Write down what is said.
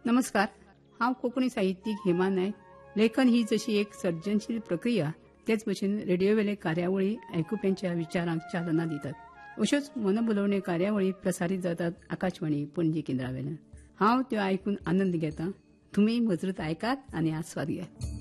नमस्कार. हांव कोंकणी साहित्यीक हेमा नायक. लेखन ही जशी एक सर्जनशील प्रक्रिया तेच भशेन रेडिओवेले कार्यावळी आयकुप्यांच्या विचारांक चालना दितात. अश्योच मनभुलोवणी कार्यावळी प्रसारीत जातात आकाशवाणी पणजी केंद्रावेल्यान. हांव त्यो आयकून आनंद घेतां. तुमी मजत आयकात आनी आस्वाद घेयात.